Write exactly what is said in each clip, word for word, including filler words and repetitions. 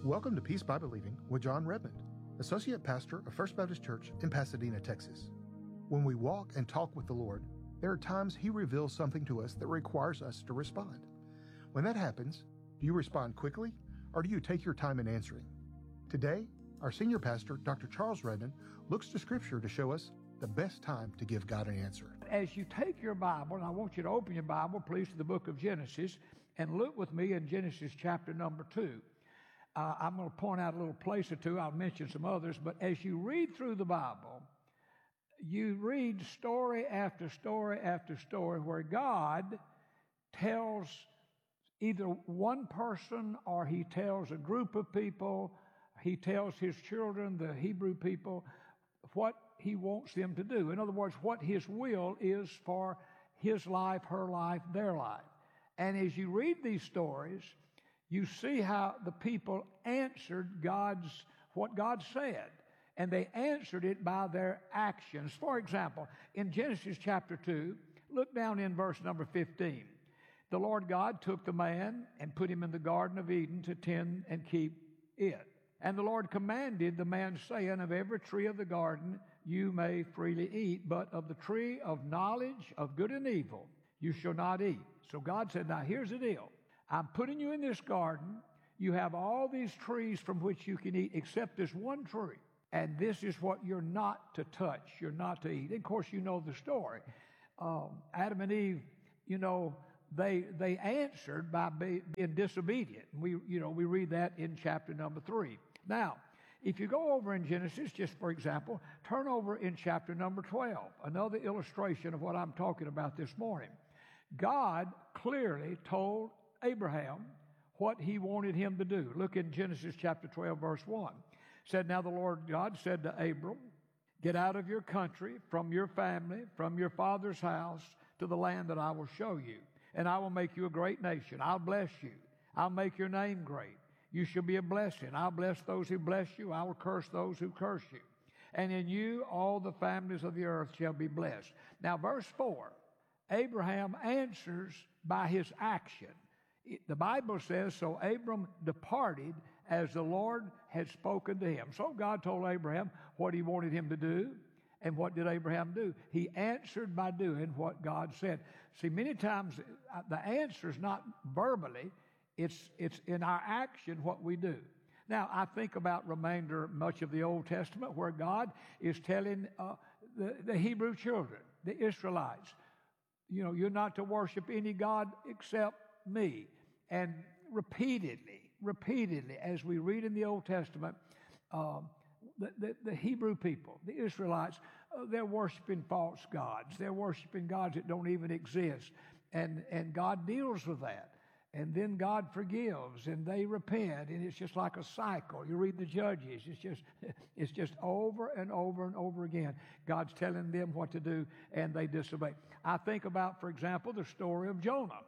Welcome to Peace by Believing with John Redmond, Associate Pastor of First Baptist Church in Pasadena, Texas. When we walk and talk with the Lord, there are times He reveals something to us that requires us to respond. When that happens, do you respond quickly, or do you take your time in answering? Today, our senior pastor, Doctor Charles Redmond, looks to Scripture to show us the best time to give God an answer. As you take your Bible, and I want you to open your Bible, please, to the book of Genesis, and look with me in Genesis chapter number two. Uh, I'm going to point out a little place or two. I'll mention some others, but as you read through the Bible, you read story after story after story where God tells either one person or He tells a group of people, He tells His children, the Hebrew people, what He wants them to do. In other words, what His will is for His life, her life, their life. And as you read these stories, you see how the people answered God's, what God said. And they answered it by their actions. For example, in Genesis chapter two, look down in verse number fifteen. The Lord God took the man and put him in the Garden of Eden to tend and keep it. And the Lord commanded the man, saying, of every tree of the garden you may freely eat, but of the tree of knowledge of good and evil you shall not eat. So God said, now here's the deal. I'm putting you in this garden. You have all these trees from which you can eat except this one tree. And this is what you're not to touch. You're not to eat. And of course, you know the story. Um, Adam and Eve, you know, they they answered by being disobedient. We, you know, we read that in chapter number three. Now, if you go over in Genesis, just for example, turn over in chapter number twelve, another illustration of what I'm talking about this morning. God clearly told Abraham what He wanted him to do. Look in Genesis chapter twelve, verse one. It said, now the Lord God said to Abram, get out of your country, from your family, from your father's house, to the land that I will show you. And I will make you a great nation. I'll bless you. I'll make your name great. You shall be a blessing. I'll bless those who bless you. I will curse those who curse you. And in you all the families of the earth shall be blessed. Now verse four, Abraham answers by his action. The Bible says, so Abram departed as the Lord had spoken to him. So God told Abraham what He wanted him to do. And what did Abraham do? He answered by doing what God said. See, many times the answer is not verbally. It's, it's in our action what we do. Now, I think about remainder much of the Old Testament where God is telling uh, the, the Hebrew children, the Israelites, you know, you're not to worship any God except me. And repeatedly, repeatedly, as we read in the Old Testament, um, the, the, the Hebrew people, the Israelites, uh, they're worshiping false gods. They're worshiping gods that don't even exist. And, and God deals with that. And then God forgives and they repent, and it's just like a cycle. You read the Judges, it's just it's just over and over and over again. God's telling them what to do and they disobey. I think about, for example, the story of Jonah.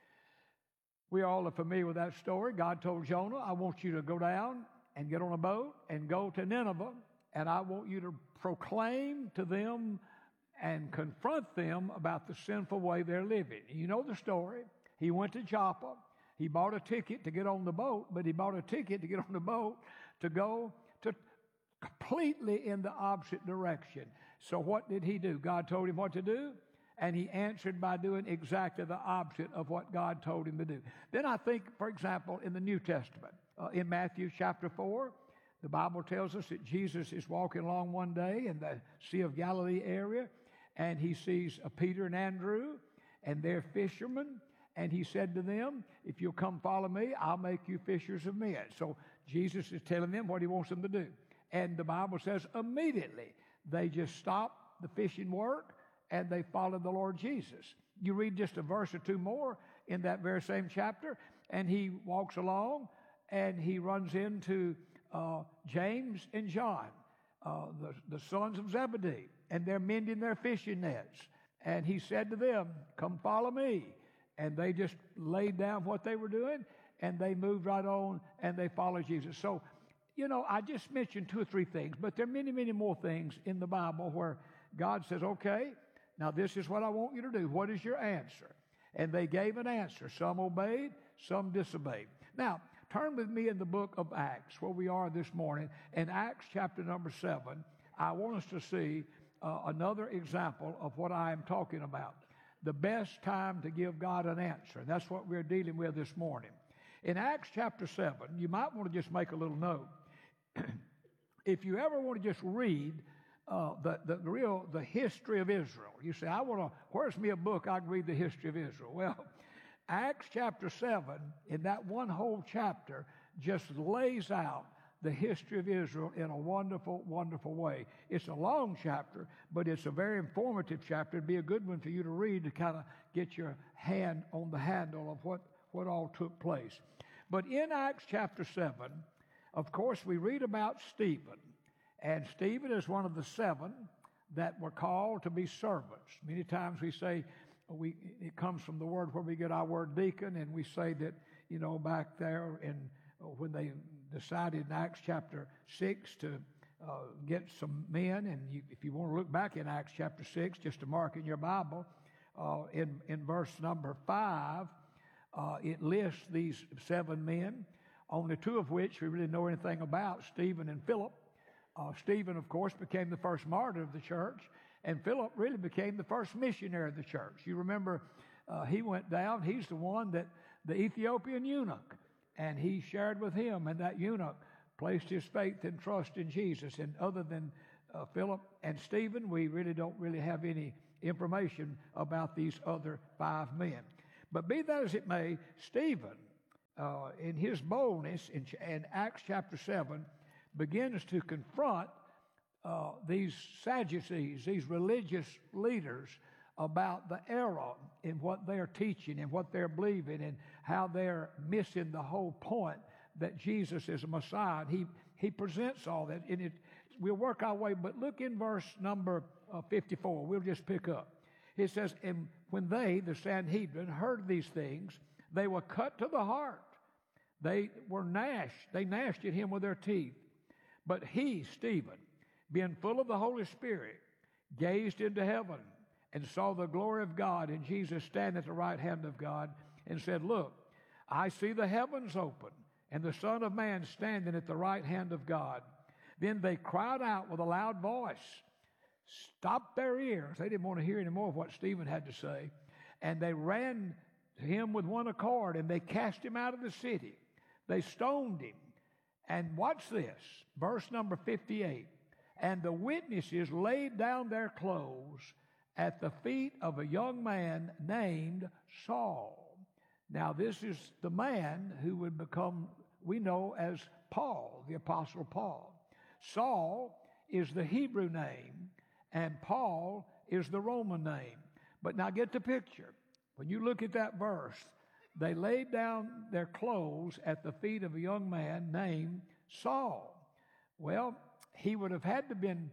We all are familiar with that story. God told Jonah, I want you to go down and get on a boat and go to Nineveh, and I want you to proclaim to them and confront them about the sinful way they're living. You know the story. He went to Joppa. He bought a ticket to get on the boat, but he bought a ticket to get on the boat to go to completely in the opposite direction. So what did he do? God told him what to do, and he answered by doing exactly the opposite of what God told him to do. Then I think, for example, in the New Testament, uh, in Matthew chapter four, the Bible tells us that Jesus is walking along one day in the Sea of Galilee area, and he sees uh, Peter and Andrew, and they're fishermen. And he said to them, if you'll come follow me, I'll make you fishers of men. So Jesus is telling them what He wants them to do. And the Bible says immediately they just stopped the fishing work and they followed the Lord Jesus. You read just a verse or two more in that very same chapter, and he walks along and he runs into uh, James and John, uh, the, the sons of Zebedee, and they're mending their fishing nets. And he said to them, come follow me. And they just laid down what they were doing, and they moved right on, and they followed Jesus. So, you know, I just mentioned two or three things, but there are many, many more things in the Bible where God says, okay, now this is what I want you to do. What is your answer? And they gave an answer. Some obeyed, some disobeyed. Now, turn with me in the book of Acts, where we are this morning. In Acts chapter number seven, I want us to see uh, another example of what I am talking about. The best time to give God an answer. And that's what we're dealing with this morning. In Acts chapter seven, you might want to just make a little note. If you ever want to just read uh, the, the real, the history of Israel, you say, I want to, where's me a book I can read the history of Israel? Well, Acts chapter seven, in that one whole chapter, just lays out the history of Israel in a wonderful, wonderful way. It's a long chapter, but it's a very informative chapter. It'd be a good one for you to read to kind of get your hand on the handle of what, what all took place. But in Acts chapter seven, of course, we read about Stephen. And Stephen is one of the seven that were called to be servants. Many times we say, we it comes from the word where we get our word deacon, and we say that, you know, back there in when they decided in Acts chapter six to uh, get some men, and you, if you want to look back in Acts chapter six, just to mark in your Bible, uh, in, in verse number five, uh, it lists these seven men, only two of which we really know anything about, Stephen and Philip. Uh, Stephen, of course, became the first martyr of the church, and Philip really became the first missionary of the church. You remember uh, he went down, he's the one that the Ethiopian eunuch, and he shared with him, and that eunuch placed his faith and trust in Jesus. And other than uh, Philip and Stephen, we really don't really have any information about these other five men. But be that as it may, Stephen, uh, in his boldness in, in Acts chapter seven, begins to confront uh, these Sadducees, these religious leaders, about the error in what they're teaching and what they're believing and how they're missing the whole point that Jesus is a Messiah. And he, he presents all that. And it, we'll work our way, but look in verse number uh, fifty-four. We'll just pick up. It says, and when they, the Sanhedrin, heard these things, they were cut to the heart. They were gnashed. They gnashed at him with their teeth. But he, Stephen, being full of the Holy Spirit, gazed into heaven and saw the glory of God and Jesus stand at the right hand of God, and said, look, I see the heavens open and the Son of Man standing at the right hand of God. Then they cried out with a loud voice, stopped their ears. They didn't want to hear any more of what Stephen had to say. And they ran to him with one accord, and they cast him out of the city. They stoned him. And watch this, verse number fifty-eight. And the witnesses laid down their clothes at the feet of a young man named Saul. Now, this is the man who would become, we know as Paul, the Apostle Paul. Saul is the Hebrew name, and Paul is the Roman name. But now get the picture. When you look at that verse, they laid down their clothes at the feet of a young man named Saul. Well, he would have had to have been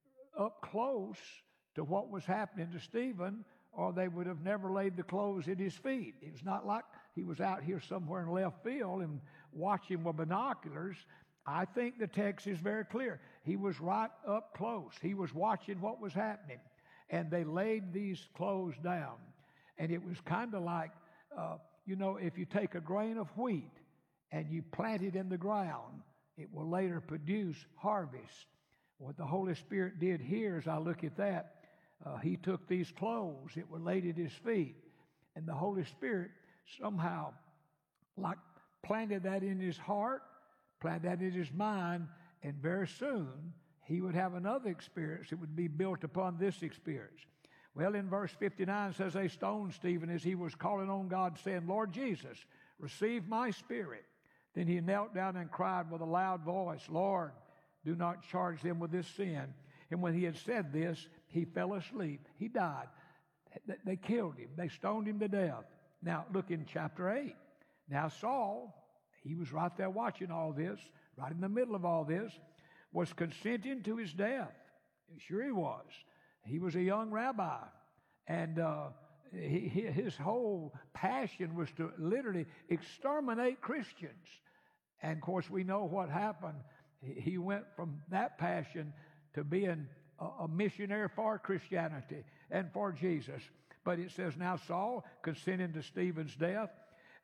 up close to what was happening to Stephen, or they would have never laid the clothes at his feet. It was not like he was out here somewhere in left field and watching with binoculars. I think the text is very clear. He was right up close. He was watching what was happening. And they laid these clothes down. And it was kind of like, uh, you know, if you take a grain of wheat and you plant it in the ground, it will later produce harvest. What the Holy Spirit did here, as I look at that, uh, he took these clothes, it was laid at his feet, and the Holy Spirit somehow like planted that in his heart, planted that in his mind, and very soon he would have another experience that would be built upon this experience. Well, in verse fifty-nine, it says they stoned Stephen as he was calling on God, saying, Lord Jesus, receive my spirit. Then he knelt down and cried with a loud voice, Lord, do not charge them with this sin. And when he had said this, he fell asleep. He died. They killed him. They stoned him to death. Now, look in chapter eight. Now, Saul, he was right there watching all this, right in the middle of all this, was consenting to his death. Sure he was. He was a young rabbi, and uh, he, his whole passion was to literally exterminate Christians. And, of course, we know what happened. He went from that passion to being a, a missionary for Christianity and for Jesus. But it says, now Saul, consenting to Stephen's death,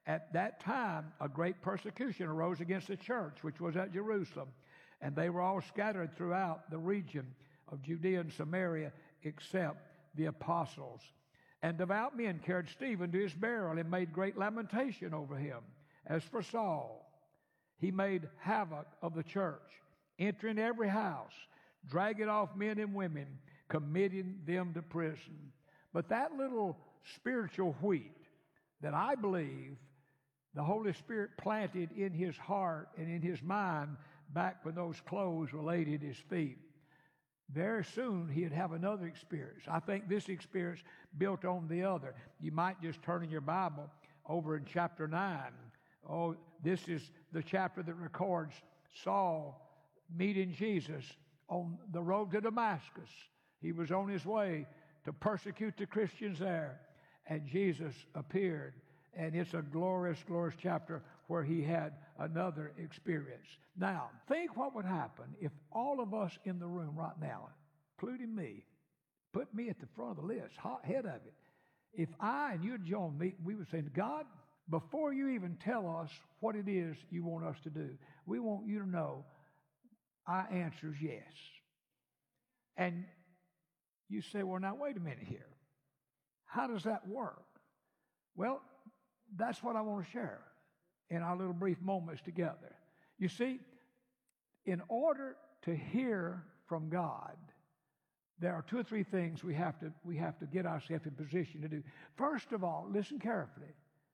at that time, a great persecution arose against the church, which was at Jerusalem, and they were all scattered throughout the region of Judea and Samaria, except the apostles. And devout men carried Stephen to his burial and made great lamentation over him. As for Saul, he made havoc of the church, entering every house, dragging off men and women, committing them to prison. But that little spiritual wheat that I believe the Holy Spirit planted in his heart and in his mind back when those clothes were laid at his feet, very soon he'd have another experience. I think this experience built on the other. You might just turn in your Bible over in chapter nine. Oh, this is the chapter that records Saul meeting Jesus on the road to Damascus. He was on his way to persecute the Christians there, and Jesus appeared. And it's a glorious, glorious chapter where he had another experience. Now, think what would happen if all of us in the room right now, including me, put me at the front of the list, hot head of it. If I and you join me, we would say, God, before you even tell us what it is you want us to do, we want you to know our answer is yes. And you say, well, now, wait a minute here. How does that work? Well, that's what I want to share in our little brief moments together. You see, in order to hear from God, there are two or three things we have to we have to get ourselves in position to do. First of all, listen carefully.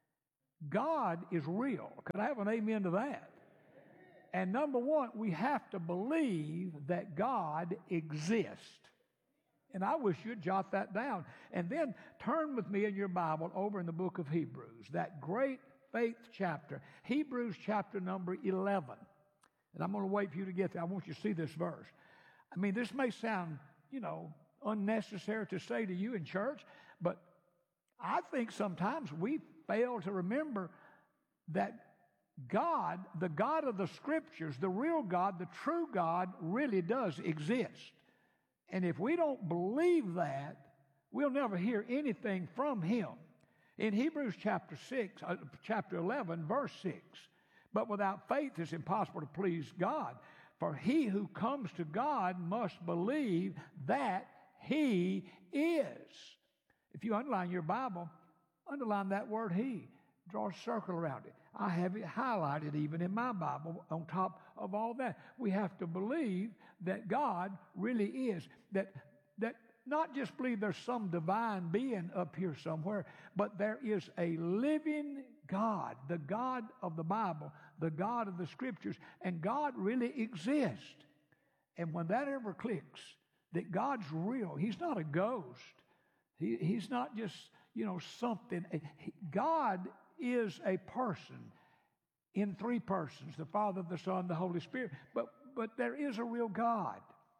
God is real. Could I have an amen to that? And number one, we have to believe that God exists. And I wish you'd jot that down. And then turn with me in your Bible over in the book of Hebrews, that great faith chapter, Hebrews chapter number eleven. And I'm going to wait for you to get there. I want you to see this verse. I mean, this may sound, you know, unnecessary to say to you in church, but I think sometimes we fail to remember that God, the God of the Scriptures, the real God, the true God, really does exist. And if we don't believe that, we'll never hear anything from him. In Hebrews chapter six, uh, chapter eleven, verse six, but without faith it's impossible to please God. For he who comes to God must believe that he is. If you underline your Bible, underline that word he. Draw a circle around it. I have it highlighted even in my Bible on top of all that. We have to believe that God really is. That, that not just believe there's some divine being up here somewhere, but there is a living God, the God of the Bible, the God of the Scriptures, and God really exists. And when that ever clicks, that God's real, he's not a ghost. He, he's not just, you know, something. God is a person in three persons, the Father, the Son, the Holy Spirit. But but there is a real God.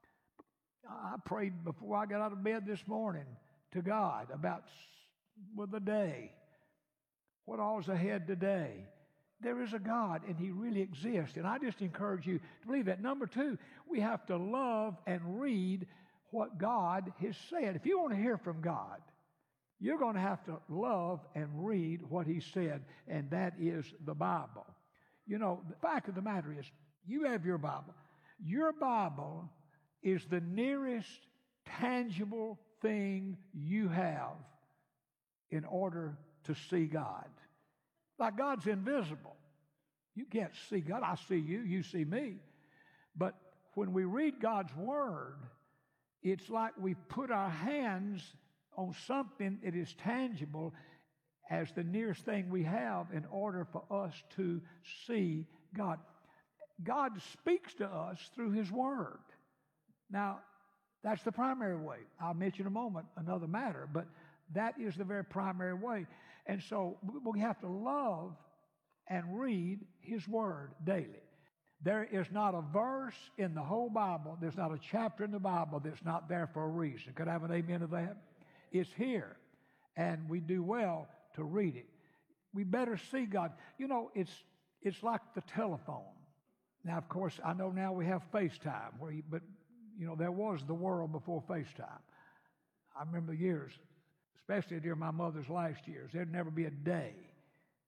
I prayed before I got out of bed this morning to God about well, the day, what all's ahead today. There is a God, and he really exists. And I just encourage you to believe that. Number two, we have to love and read what God has said. If you want to hear from God, you're going to have to love and read what he said, and that is the Bible. You know, the fact of the matter is, you have your Bible. Your Bible is the nearest tangible thing you have in order to see God. Like God's invisible. You can't see God. I see you, you see me. But when we read God's Word, it's like we put our hands on something that is tangible as the nearest thing we have in order for us to see God. God speaks to us through his Word. Now, that's the primary way. I'll mention in a moment another matter, but that is the very primary way. And so we have to love and read his Word daily. There is not a verse in the whole Bible, there's not a chapter in the Bible that's not there for a reason. Could I have an amen to that? It's here, and we do well to read it. We better see God. You know, it's it's like the telephone. Now, of course, I know now we have FaceTime, where you, but, you know, there was the world before FaceTime. I remember years, especially during my mother's last years, there'd never be a day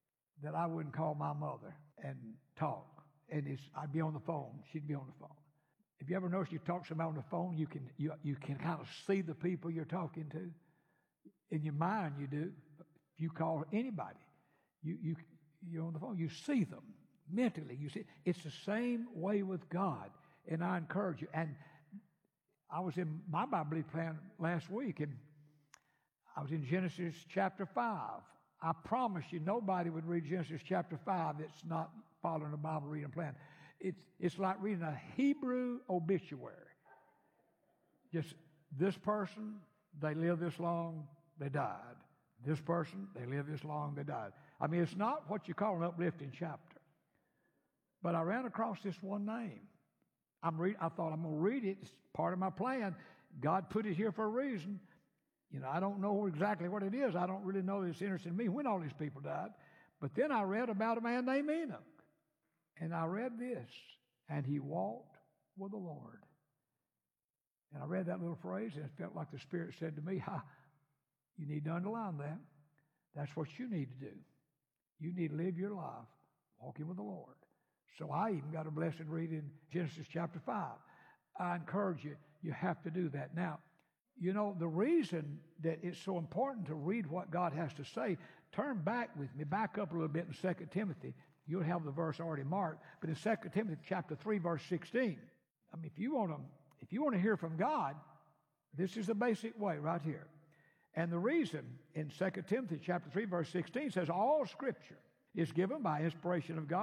that I wouldn't call my mother and talk. And it's, I'd be on the phone. She'd be on the phone. If you ever notice you talk to somebody on the phone, you can you you can kind of see the people you're talking to. In your mind, you do. If you call anybody, you you you're on the phone. You see them mentally. You see it's the same way with God. And I encourage you. And I was in my Bible plan last week, and I was in Genesis chapter five. I promise you, nobody would read Genesis chapter five that's not following a Bible reading plan. It's, it's like reading a Hebrew obituary. Just this person, they lived this long, they died. This person, they lived this long, they died. I mean, it's not what you call an uplifting chapter. But I ran across this one name. I'm read, I thought, I'm going to read it. It's part of my plan. God put it here for a reason. You know, I don't know exactly what it is. I don't really know that it's interested in me when all these people died. But then I read about a man named Enoch. And I read this, and he walked with the Lord. And I read that little phrase, and it felt like the Spirit said to me, ha, you need to underline that. That's what you need to do. You need to live your life walking with the Lord. So I even got a blessed read in Genesis chapter five. I encourage you, you have to do that. Now, you know, the reason that it's so important to read what God has to say, turn back with me, back up a little bit in Second Timothy. You'll have the verse already marked, but in Second Timothy chapter three, verse sixteen. I mean, if you want to, if you want to hear from God, this is the basic way right here. And the reason in Second Timothy chapter three, verse sixteen says all Scripture is given by inspiration of God